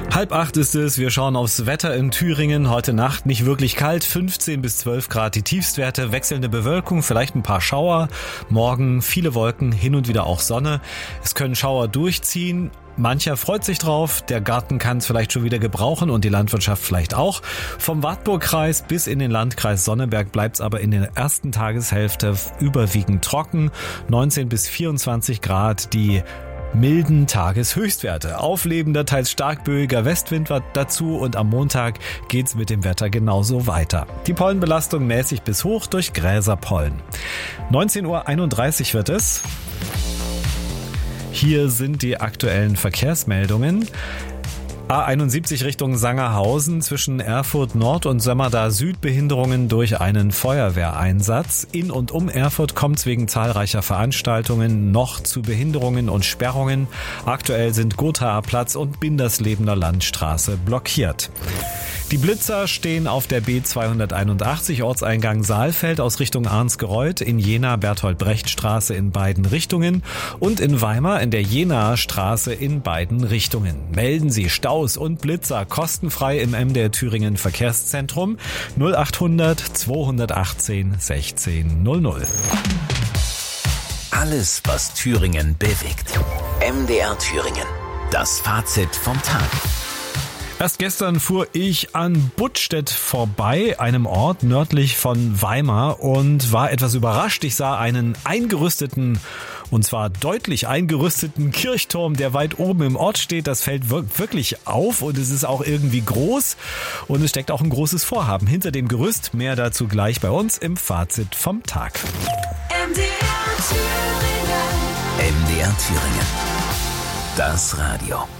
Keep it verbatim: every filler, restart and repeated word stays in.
Halb acht ist es, wir schauen aufs Wetter in Thüringen. Heute Nacht nicht wirklich kalt, fünfzehn bis zwölf Grad die Tiefstwerte, wechselnde Bewölkung, vielleicht ein paar Schauer. Morgen viele Wolken, hin und wieder auch Sonne. Es können Schauer durchziehen. Mancher freut sich drauf, der Garten kann es vielleicht schon wieder gebrauchen und die Landwirtschaft vielleicht auch. Vom Wartburgkreis bis in den Landkreis Sonneberg bleibt es aber in der ersten Tageshälfte überwiegend trocken. neunzehn bis vierundzwanzig Grad die milden Tageshöchstwerte. Auflebender, teils stark böiger Westwind war dazu und am Montag geht's mit dem Wetter genauso weiter. Die Pollenbelastung mäßig bis hoch durch Gräserpollen. neunzehn Uhr einunddreißig wird es. Hier sind die aktuellen Verkehrsmeldungen. A einundsiebzig Richtung Sangerhausen zwischen Erfurt Nord und Sömmerda Süd Behinderungen durch einen Feuerwehreinsatz. In und um Erfurt kommt es wegen zahlreicher Veranstaltungen noch zu Behinderungen und Sperrungen. Aktuell sind Gothaer Platz und Binderslebener Landstraße blockiert. Die Blitzer stehen auf der B zweihunderteinundachtzig Ortseingang Saalfeld aus Richtung Arnsgereuth, in Jena Bertolt-Brecht-Straße in beiden Richtungen und in Weimar in der Jenaer Straße in beiden Richtungen. Melden Sie Staus und Blitzer kostenfrei im M D R Thüringen Verkehrszentrum null achthundert zweihundertachtzehn sechzehn null null. Alles, was Thüringen bewegt. M D R Thüringen. Das Fazit vom Tag. Erst gestern fuhr ich an Buttstedt vorbei, einem Ort nördlich von Weimar, und war etwas überrascht. Ich sah einen eingerüsteten, und zwar deutlich eingerüsteten Kirchturm, der weit oben im Ort steht. Das fällt wirklich auf und es ist auch irgendwie groß und es steckt auch ein großes Vorhaben hinter dem Gerüst. Mehr dazu gleich bei uns im Fazit vom Tag. M D R Thüringen. M D R Thüringen. Das Radio.